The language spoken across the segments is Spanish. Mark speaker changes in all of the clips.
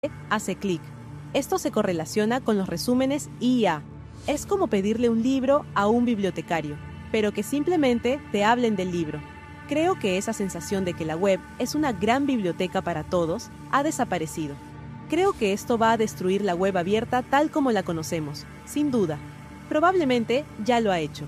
Speaker 1: hace clic. Esto se correlaciona con los resúmenes IA. Es como pedirle un libro a un bibliotecario, pero que simplemente te hablen del libro. Creo que esa sensación de que la web es una gran biblioteca para todos ha desaparecido. Creo que esto va a destruir la web abierta tal como la conocemos, sin duda. Probablemente ya lo ha hecho.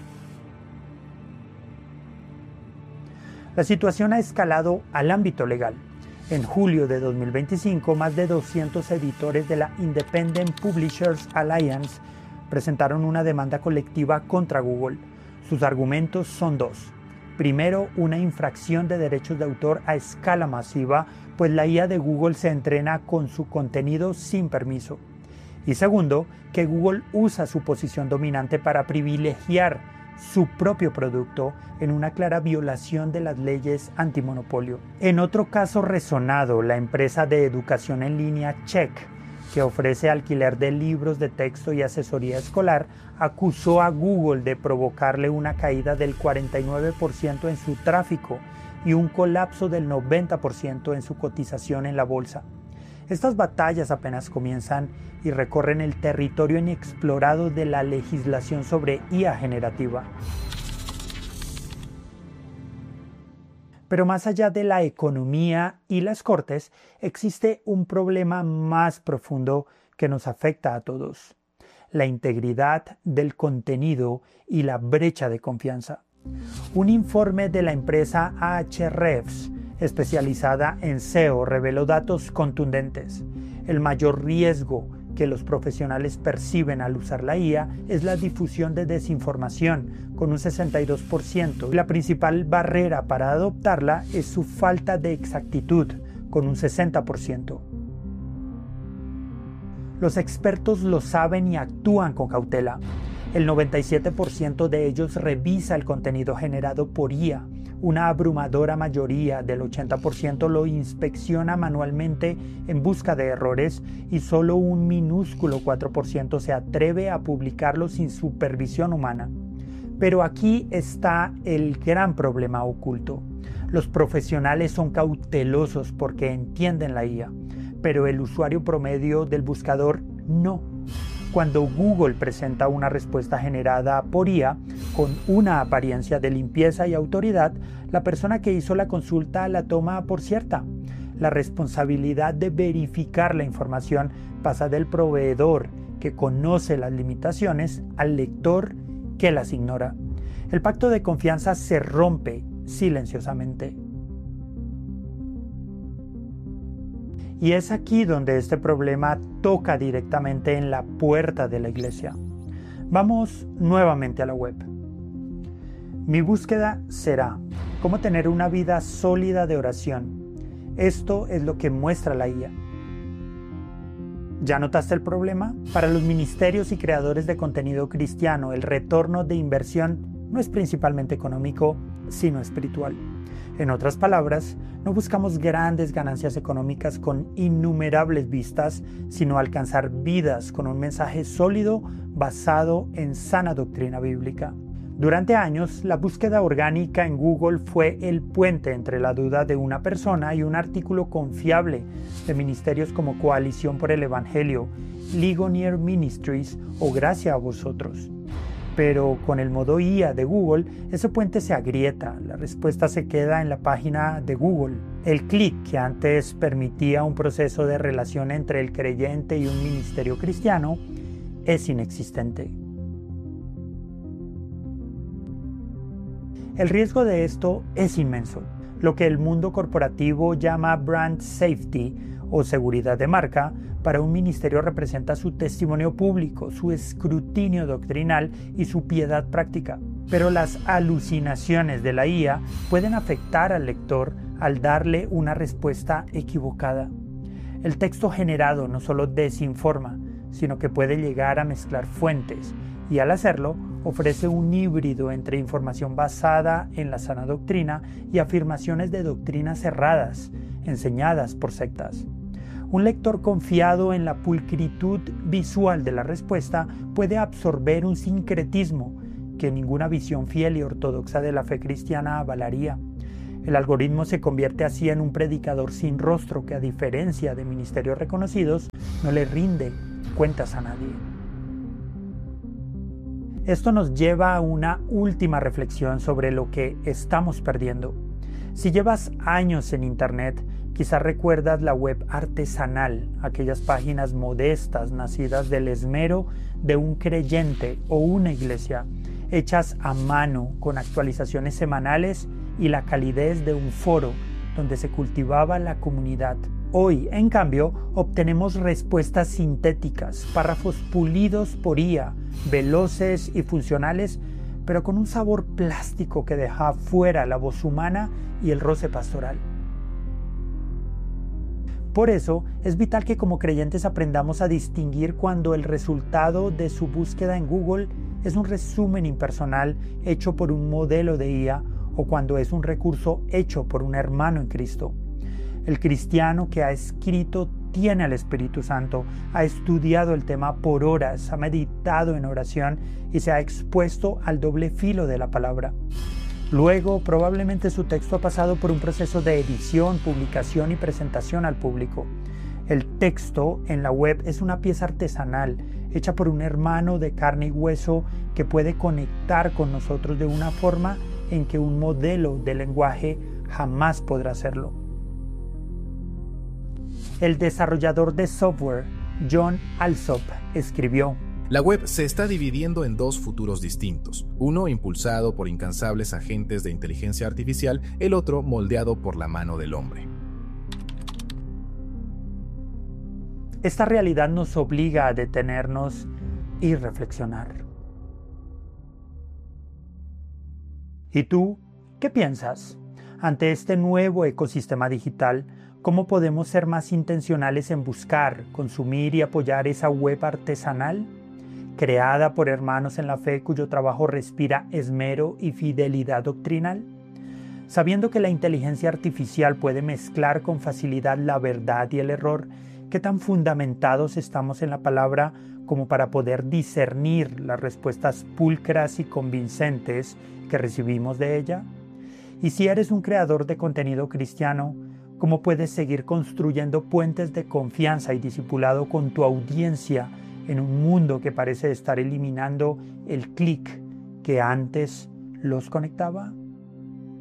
Speaker 2: La situación ha escalado al ámbito legal. En julio de 2025, más de 200 editores de la Independent Publishers Alliance presentaron una demanda colectiva contra Google. Sus argumentos son dos. Primero, una infracción de derechos de autor a escala masiva, pues la IA de Google se entrena con su contenido sin permiso. Y segundo, que Google usa su posición dominante para privilegiar su propio producto en una clara violación de las leyes antimonopolio. En otro caso resonado, la empresa de educación en línea Check, que ofrece alquiler de libros de texto y asesoría escolar, acusó a Google de provocarle una caída del 49% en su tráfico y un colapso del 90% en su cotización en la bolsa. Estas batallas apenas comienzan y recorren el territorio inexplorado de la legislación sobre IA generativa. Pero más allá de la economía y las cortes, existe un problema más profundo que nos afecta a todos: la integridad del contenido y la brecha de confianza. Un informe de la empresa Ahrefs, especializada en SEO, reveló datos contundentes. El mayor riesgo que los profesionales perciben al usar la IA es la difusión de desinformación, con un 62%. La principal barrera para adoptarla es su falta de exactitud, con un 60%. Los expertos lo saben y actúan con cautela. El 97% de ellos revisa el contenido generado por IA. Una abrumadora mayoría del 80% lo inspecciona manualmente en busca de errores y solo un minúsculo 4% se atreve a publicarlo sin supervisión humana. Pero aquí está el gran problema oculto. Los profesionales son cautelosos porque entienden la IA, pero el usuario promedio del buscador no. Cuando Google presenta una respuesta generada por IA con una apariencia de limpieza y autoridad, la persona que hizo la consulta la toma por cierta. La responsabilidad de verificar la información pasa del proveedor, que conoce las limitaciones, al lector, que las ignora. El pacto de confianza se rompe silenciosamente. Y es aquí donde este problema toca directamente en la puerta de la iglesia. Vamos nuevamente a la web. Mi búsqueda será cómo tener una vida sólida de oración. Esto es lo que muestra la IA. ¿Ya notaste el problema? Para los ministerios y creadores de contenido cristiano, el retorno de inversión no es principalmente económico, sino espiritual. En otras palabras, no buscamos grandes ganancias económicas con innumerables vistas, sino alcanzar vidas con un mensaje sólido basado en sana doctrina bíblica. Durante años, la búsqueda orgánica en Google fue el puente entre la duda de una persona y un artículo confiable de ministerios como Coalición por el Evangelio, Ligonier Ministries o Gracia a Vosotros. Pero con el modo IA de Google, ese puente se agrieta, la respuesta se queda en la página de Google. El clic que antes permitía un proceso de relación entre el creyente y un ministerio cristiano es inexistente. El riesgo de esto es inmenso. Lo que el mundo corporativo llama brand safety o seguridad de marca, para un ministerio representa su testimonio público, su escrutinio doctrinal y su piedad práctica. Pero las alucinaciones de la IA pueden afectar al lector al darle una respuesta equivocada. El texto generado no solo desinforma, sino que puede llegar a mezclar fuentes y al hacerlo ofrece un híbrido entre información basada en la sana doctrina y afirmaciones de doctrinas erradas, enseñadas por sectas. Un lector confiado en la pulcritud visual de la respuesta puede absorber un sincretismo que ninguna visión fiel y ortodoxa de la fe cristiana avalaría. El algoritmo se convierte así en un predicador sin rostro que, a diferencia de ministerios reconocidos, no le rinde cuentas a nadie. Esto nos lleva a una última reflexión sobre lo que estamos perdiendo. Si llevas años en Internet, quizás recuerdas la web artesanal, aquellas páginas modestas nacidas del esmero de un creyente o una iglesia, hechas a mano con actualizaciones semanales y la calidez de un foro donde se cultivaba la comunidad. Hoy, en cambio, obtenemos respuestas sintéticas, párrafos pulidos por IA, veloces y funcionales, pero con un sabor plástico que deja fuera la voz humana y el roce pastoral. Por eso, es vital que como creyentes aprendamos a distinguir cuando el resultado de su búsqueda en Google es un resumen impersonal hecho por un modelo de IA o cuando es un recurso hecho por un hermano en Cristo. El cristiano que ha escrito tiene al Espíritu Santo, ha estudiado el tema por horas, ha meditado en oración y se ha expuesto al doble filo de la palabra. Luego, probablemente su texto ha pasado por un proceso de edición, publicación y presentación al público. El texto en la web es una pieza artesanal, hecha por un hermano de carne y hueso que puede conectar con nosotros de una forma en que un modelo de lenguaje jamás podrá hacerlo. El desarrollador de software, Jon Alsop, escribió:
Speaker 3: la web se está dividiendo en dos futuros distintos, uno impulsado por incansables agentes de inteligencia artificial, el otro moldeado por la mano del hombre.
Speaker 2: Esta realidad nos obliga a detenernos y reflexionar. ¿Y tú qué piensas? Ante este nuevo ecosistema digital, ¿cómo podemos ser más intencionales en buscar, consumir y apoyar esa web artesanal, creada por hermanos en la fe cuyo trabajo respira esmero y fidelidad doctrinal? Sabiendo que la inteligencia artificial puede mezclar con facilidad la verdad y el error, ¿qué tan fundamentados estamos en la palabra como para poder discernir las respuestas pulcras y convincentes que recibimos de ella? Y si eres un creador de contenido cristiano, ¿cómo puedes seguir construyendo puentes de confianza y discipulado con tu audiencia en un mundo que parece estar eliminando el clic que antes los conectaba?